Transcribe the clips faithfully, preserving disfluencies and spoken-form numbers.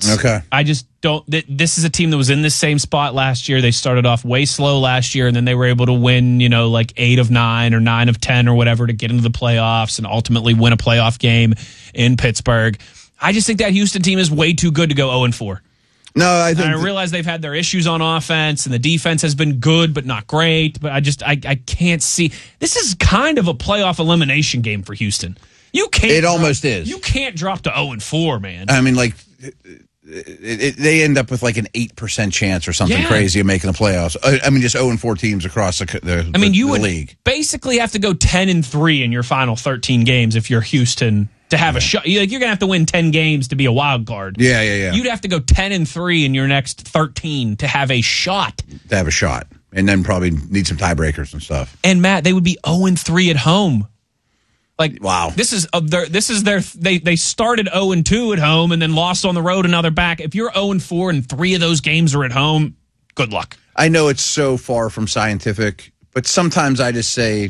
points. Okay. I just don't. Th- this is a team that was in this same spot last year. They started off way slow last year, and then they were able to win, you know, like eight of nine or nine of ten or whatever to get into the playoffs and ultimately win a playoff game in Pittsburgh. I just think that Houston team is way too good to go oh and four. No, I think and I realize they've had their issues on offense, and the defense has been good but not great. But I just I, I can't see. This is kind of a playoff elimination game for Houston. You can't. It drop, almost is. You can't drop to oh and four, man. I mean, like, it, it, they end up with like an eight percent chance or something Yeah. crazy of making the playoffs. I, I mean, just oh and four teams across the, the, I mean, the, you the would league. basically have to go ten and three in your final thirteen games if you're Houston to have yeah. a shot. Like, you're going to have to win ten games to be a wild card. Yeah, yeah, yeah. You'd have to go ten and three in your next thirteen to have a shot. To have a shot. And then probably need some tiebreakers and stuff. And Matt, they would be oh and three at home. Like, wow. This is uh, their, this is their they they started oh and two at home and then lost on the road, and now they're back. If you're oh and four and three of those games are at home, good luck. I know it's so far from scientific, but sometimes I just say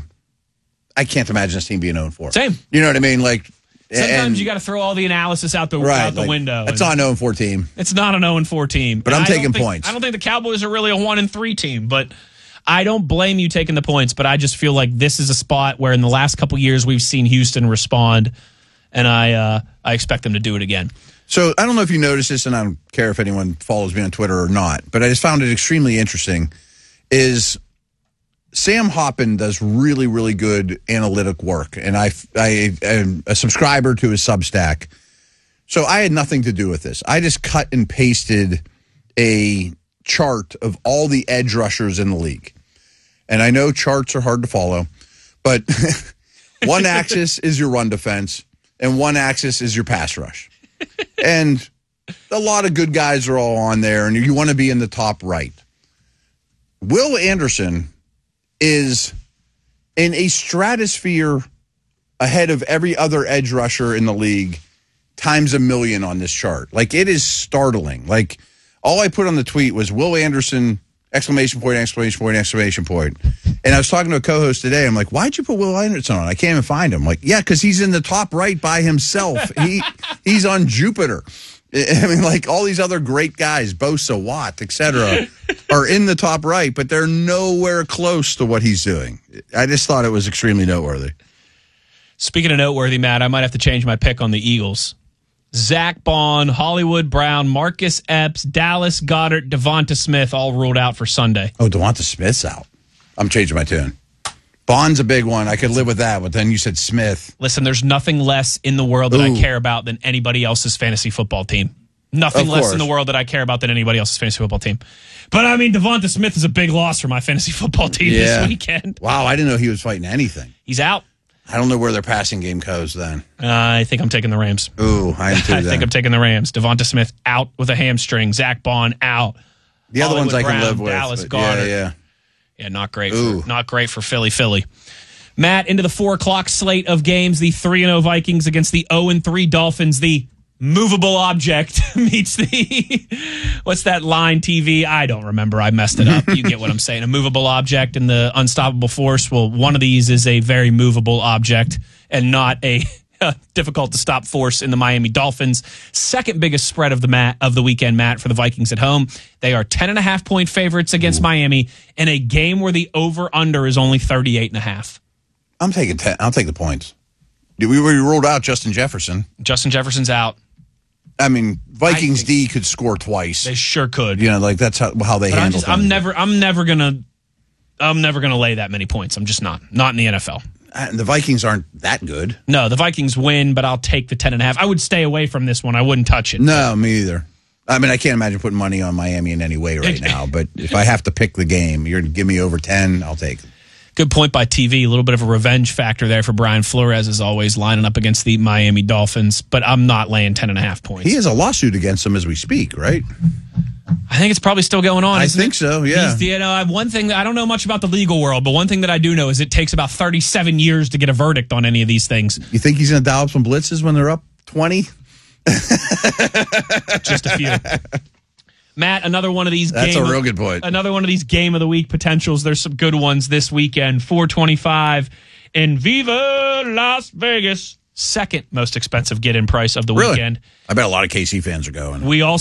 I can't imagine this team being oh and four. Same. You know what I mean? Like Sometimes and, you got to throw all the analysis out the right, out the like, window. It's not an oh and four team. It's not an oh and four team. But And I'm I don't taking think- points. I don't think the Cowboys are really a one and three team, but I don't blame you taking the points, but I just feel like this is a spot where in the last couple years we've seen Houston respond, and I uh, I expect them to do it again. So I don't know if you noticed this, and I don't care if anyone follows me on Twitter or not, but I just found it extremely interesting, is Sam Hoppen does really, really good analytic work, and I, I am a subscriber to his Substack. So I had nothing to do with this. I just cut and pasted a chart of all the edge rushers in the league. And I know charts are hard to follow, but one axis is your run defense, and one axis is your pass rush. And a lot of good guys are all on there, and you want to be in the top right. Will Anderson is in a stratosphere ahead of every other edge rusher in the league times a million on this chart. Like, it is startling. Like, all I put on the tweet was Will Anderson, exclamation point, exclamation point, exclamation point. And I was talking to a co-host today. I'm like, why'd you put Will Anderson on? I can't even find him. Like, yeah, because he's in the top right by himself. he He's on Jupiter. I mean, like, all these other great guys, Bosa, Watt, et cetera, are in the top right, but they're nowhere close to what he's doing. I just thought it was extremely noteworthy. Speaking of noteworthy, Matt, I might have to change my pick on the Eagles. Zach Bond, Hollywood Brown, Marcus Epps, Dallas Goedert, Devonta Smith all ruled out for Sunday. Oh, Devonta Smith's out. I'm changing my tune. Bond's a big one. I could live with that, but then you said Smith. Listen, there's nothing less in the world that Ooh. I care about than anybody else's fantasy football team. Nothing Of less course. in the world that I care about than anybody else's fantasy football team. But, I mean, Devonta Smith is a big loss for my fantasy football team Yeah. this weekend. Wow, I didn't know he was fighting anything. He's out. I don't know where their passing game goes then. Uh, I think I'm taking the Rams. Ooh, I am too I then. think I'm taking the Rams. Devonta Smith out with a hamstring. Zach Bond out. The other Hollywood ones I can Brown, live with. Dallas but Goedert. yeah, yeah. Yeah, not great. Ooh. For, not great for Philly, Philly. Matt, into the four o'clock slate of games, the three and oh Vikings against the oh and three Dolphins. The movable object meets the, what's that line, T V? I don't remember. I messed it up. You get what I'm saying. A movable object and the unstoppable force. Well, one of these is a very movable object and not a difficult to stop force in the Miami Dolphins. Second biggest spread of the mat of the weekend, Matt, for the Vikings at home. They are ten and a half point favorites against Ooh. Miami in a game where the over under is only thirty-eight and a half. I'm taking ten. I'll take the points. We we ruled out Justin Jefferson. Justin Jefferson's out. I mean, Vikings D could score twice. They sure could. You know, like that's how how they but handle I'm, just, things. I'm never. I'm never gonna. I'm never gonna lay that many points. I'm just not. Not in the N F L. And the Vikings aren't that good. No, the Vikings win, but I'll take the ten and a half. I would stay away from this one. I wouldn't touch it. No, me either. I mean, I can't imagine putting money on Miami in any way right now. But if I have to pick the game, you're going to give me over ten, I'll take it. Good point by T V. A little bit of a revenge factor there for Brian Flores, as always, lining up against the Miami Dolphins. But I'm not laying ten and a half points. He has a lawsuit against him as we speak, right? I think it's probably still going on. I isn't think it? so, yeah. He's, you know, one thing, I don't know much about the legal world, but one thing that I do know is it takes about thirty-seven years to get a verdict on any of these things. You think he's going to dial up some blitzes when they're up twenty? Just a few. Matt, another one of these That's game a real of, good point. Another one of these game of the week potentials. There's some good ones this weekend. four twenty-five in Viva Las Vegas. Second most expensive get-in price of the Really? weekend. I bet a lot of K C fans are going. We also